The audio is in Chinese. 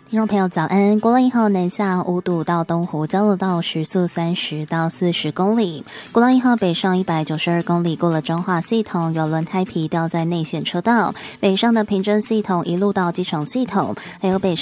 听众朋友早安，国道1号南下五堵到东湖交流道时速30到40公里，国道1号北上192公里过了彰化系统，有轮胎皮掉在内线车道，北上的平镇系统一路到机场系统，还有北上